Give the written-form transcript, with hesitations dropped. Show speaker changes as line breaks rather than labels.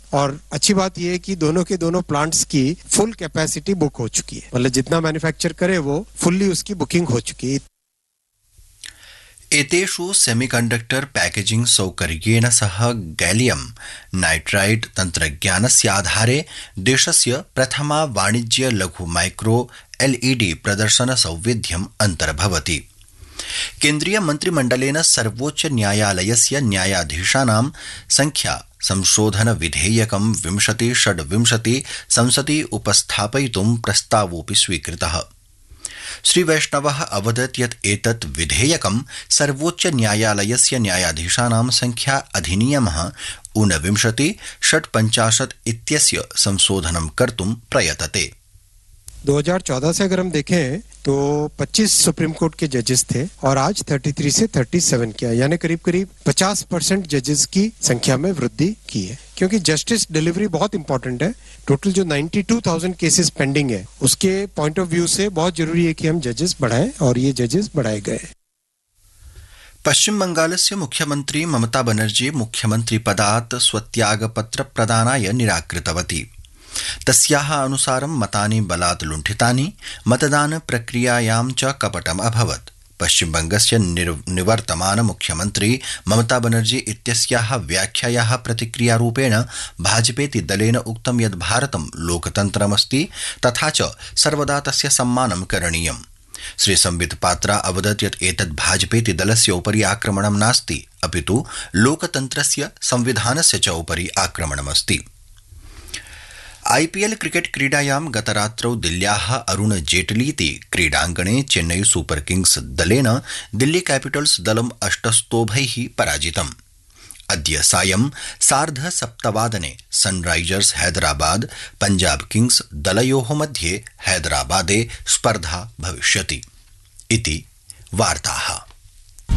और अच्छी बात यह है कि दोनों के दोनों प्लांट्स की फुल कैपेसिटी बुक हो चुकी है, मतलब जितना मैन्युफैक्चर करे वो फुल्ली उसकी बुकिंग हो चुकी है।
एतेषु सेमीकण्डक्टर पैकेजिंग सौकर्येण सह गैलियम नाइट्राइड तन्त्रज्ञानस्य आधारे देशस्य प्रथमा वाणिज्य लघु माइक्रो एलईडी प्रदर्शन सौविध्यम् अन्तर्भवति। केन्द्रीय मन्त्रिमण्डलेन सर्वोच्च न्यायालयस्य न्यायाधीशानां संख्या संशोधन विधेयकं 2026 संसदि उपस्थापयितुं प्रस्तावोऽपि स्वीकृतः। श्री वैष्णवः अवदत् यत् एतत् विधेयकं सर्वोच्च न्यायालयस्य न्यायाधीशानां संख्या अधिनियमः 29/650 इत्यस्य संशोधनं कर्तुं प्रयतते।
2014 से अगर हम देखें तो 25 सुप्रीम कोर्ट के जजेस थे और आज 33 से 37 किया, यानी करीब करीब 50% जजेस की संख्या में वृद्धि की है, क्योंकि जस्टिस डिलीवरी बहुत इंपॉर्टेंट है। टोटल जो 92,000 केसेस पेंडिंग है उसके पॉइंट ऑफ व्यू से बहुत जरूरी है कि हम जजेस बढ़ाएं और ये जजेस बढ़ाए गए।
पश्चिम बंगालस्य मुख्यमंत्री ममता बनर्जी मुख्यमंत्री पदात् स्वत्यागपत्र प्रदानाय निराकृतवती। तस्याः अनुसारं मतानि बलात् लुण्ठितानि, मतदान प्रक्रियायां च कपटम् अभवत्। पश्चिमबंगस्य निवर्तमान मुख्यमंत्री ममता बनर्जी इत्यस्याः व्याख्यायाः प्रतिक्रियारूपेण भाजपेति दलेन उक्तं यत् भारतं लोकतन्त्रमस्ति तथा च सर्वदा तस्य सम्मानं करणीयम्। श्री संबित पात्रा अवदत् यत् एतत् भाजपेति दलस्य उपरि आक्रमणं नास्ति, अपितु लोकतन्त्रस्य संविधानस्य च उपरि आक्रमणमस्ति। आईपीएल क्रिकेट क्रीडायां गतरात्रौ दिल्ल्याः अरुण जेटलीति क्रीडाङ्गणे चेन्नई सुपर किंग्स दलेन दिल्ली कैपिटल्स दलम् 8 पराजितम्। अद्य सायं 7:30 सनराइजर्स हैदराबाद पंजाब किंग्स दलयोः मध्ये हैदराबादे स्पर्धा भविष्यति। इति वार्ताः।